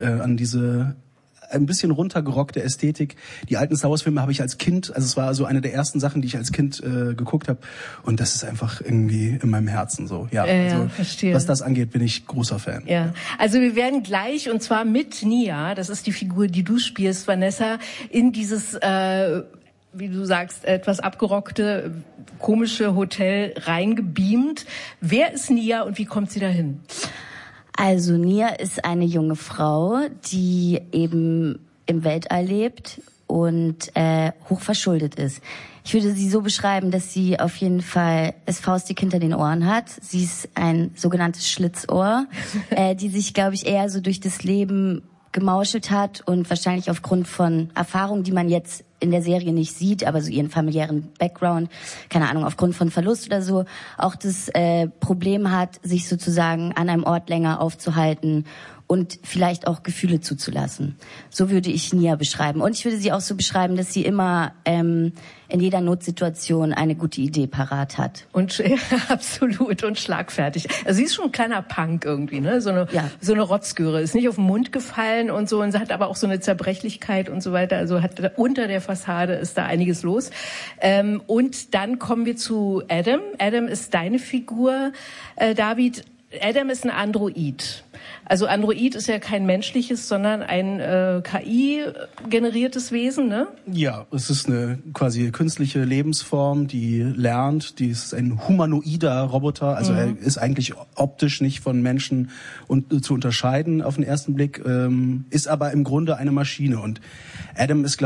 an diese ein bisschen runtergerockte Ästhetik. Die alten Star Wars Filme habe ich als Kind, also es war so eine der ersten Sachen, die ich als Kind geguckt habe, und das ist einfach irgendwie in meinem Herzen so. Ja, also, verstehe. Was das angeht, bin ich großer Fan. Ja, also wir werden gleich, und zwar mit Nia, das ist die Figur, die du spielst, Vanessa, in dieses wie du sagst, etwas abgerockte, komische Hotel reingebeamt. Wer ist Nia und wie kommt sie dahin? Also Nia ist eine junge Frau, die eben im Weltall lebt und hochverschuldet ist. Ich würde sie so beschreiben, dass sie auf jeden Fall es faustig hinter den Ohren hat. Sie ist ein sogenanntes Schlitzohr, die sich, glaube ich, eher so durch das Leben gemauschelt hat und wahrscheinlich aufgrund von Erfahrungen, die man jetzt in der Serie nicht sieht, aber so ihren familiären Background, keine Ahnung, aufgrund von Verlust oder so, auch das Problem hat, sich sozusagen an einem Ort länger aufzuhalten und vielleicht auch Gefühle zuzulassen. So würde ich Nia beschreiben. Und ich würde sie auch so beschreiben, dass sie immer in jeder Notsituation eine gute Idee parat hat. Und ja, absolut, und schlagfertig. Also sie ist schon ein kleiner Punk irgendwie, ne? So eine Rotzgöre. Ist nicht auf den Mund gefallen und so, und sie hat aber auch so eine Zerbrechlichkeit und so weiter. Also hat unter der Fassade ist da einiges los. Und dann kommen wir zu Adam. Adam ist deine Figur, David. Adam ist ein Android. Also Android ist ja kein menschliches, sondern ein KI-generiertes Wesen, ne? Ja, es ist eine quasi künstliche Lebensform, die lernt. Die ist ein humanoider Roboter. Also er ist eigentlich optisch nicht von Menschen zu unterscheiden auf den ersten Blick, ist aber im Grunde eine Maschine. Und Adam ist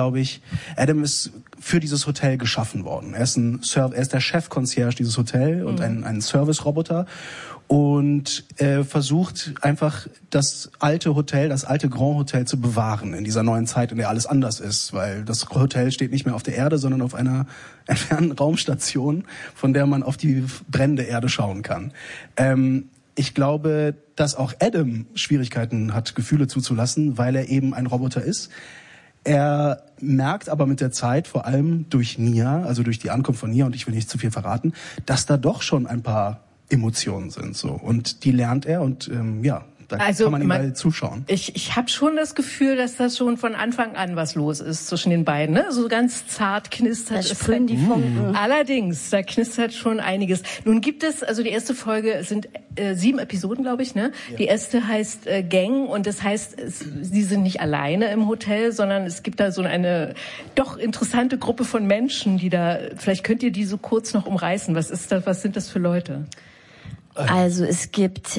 für dieses Hotel geschaffen worden. Er ist der Chef-Concierge dieses Hotels und ein Service-Roboter. Und versucht einfach das alte Grand Hotel zu bewahren in dieser neuen Zeit, in der alles anders ist, weil das Hotel steht nicht mehr auf der Erde, sondern auf einer entfernten Raumstation, von der man auf die brennende Erde schauen kann. Ich glaube, dass auch Adam Schwierigkeiten hat, Gefühle zuzulassen, weil er eben ein Roboter ist. Er merkt aber mit der Zeit, vor allem durch Nia, also durch die Ankunft von Nia, und ich will nicht zu viel verraten, dass da doch schon ein paar Emotionen sind so, und die lernt er, und da kann man ihm mal zuschauen. Ich habe schon das Gefühl, dass das schon von Anfang an was los ist zwischen den beiden, ne? So ganz zart knistert es. Da sprühen die Funken. Allerdings, da knistert schon einiges. Nun gibt es, also die erste Folge, es sind 7 Episoden, glaube ich, ne? Ja. Die erste heißt Gang, und das heißt, sie sind nicht alleine im Hotel, sondern es gibt da so eine doch interessante Gruppe von Menschen, die da, vielleicht könnt ihr die so kurz noch umreißen. Was sind das für Leute? Also es gibt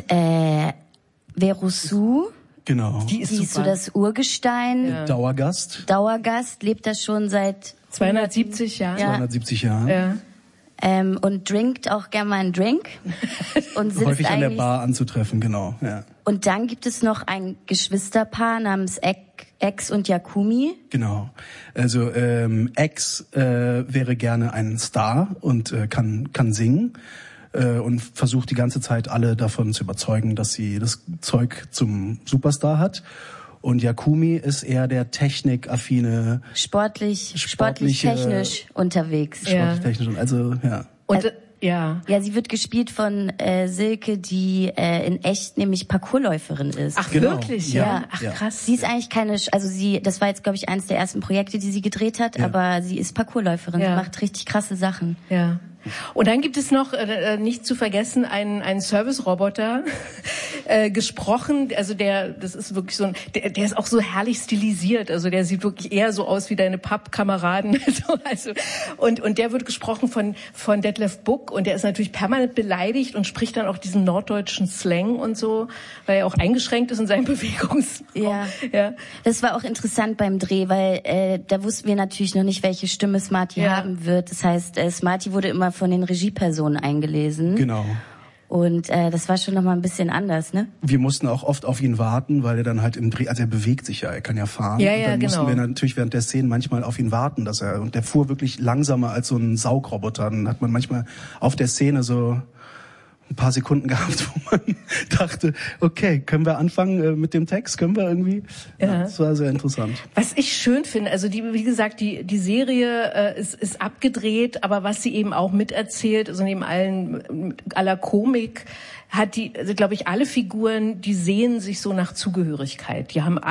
Verusu. Genau. Die ist so das Urgestein. Ja. Dauergast, lebt da schon seit 270 Jahren. Ja. 270 Jahren. Ja. Und trinkt auch gerne mal einen Drink. Und sitzt häufig an der Bar anzutreffen, genau. Ja. Und dann gibt es noch ein Geschwisterpaar namens X und Yakumi. Genau. Also X wäre gerne ein Star und kann singen. Und versucht die ganze Zeit alle davon zu überzeugen, dass sie das Zeug zum Superstar hat. Und Yakumi ist eher der technikaffine, sportlich technisch unterwegs. Sportlich technisch, also ja. Und ja, sie wird gespielt von Silke, die in echt nämlich Parkourläuferin ist. Ach, genau. Wirklich? Ja. Ach, krass. Sie ist eigentlich das war jetzt, glaube ich, eines der ersten Projekte, die sie gedreht hat, aber sie ist Parkourläuferin. Sie macht richtig krasse Sachen. Ja. Und dann gibt es noch, nicht zu vergessen, einen Service-Roboter, gesprochen, also das ist wirklich so der ist auch so herrlich stilisiert, also der sieht wirklich eher so aus wie deine Pappkameraden, und der wird gesprochen von Detlef Buck, und der ist natürlich permanent beleidigt und spricht dann auch diesen norddeutschen Slang und so, weil er auch eingeschränkt ist in seinen Bewegungsraum. Ja. Das war auch interessant beim Dreh, weil da wussten wir natürlich noch nicht, welche Stimme Smarty haben wird. Das heißt, Smarty wurde immer von den Regiepersonen eingelesen. Genau. Und das war schon noch mal ein bisschen anders, ne? Wir mussten auch oft auf ihn warten, weil er dann halt im Dreh, also er bewegt sich ja, er kann ja fahren. Ja, und dann genau. mussten wir natürlich während der Szenen manchmal auf ihn warten, und der fuhr wirklich langsamer als so ein Saugroboter. Dann hat man manchmal auf der Szene so ein paar Sekunden gehabt, wo man dachte, okay, können wir anfangen mit dem Text? Können wir irgendwie? Ja, das war sehr interessant. Was ich schön finde, also wie gesagt, die Serie ist abgedreht, aber was sie eben auch miterzählt, also neben aller Komik, hat also, glaube ich, alle Figuren, die sehen sich so nach Zugehörigkeit. Die haben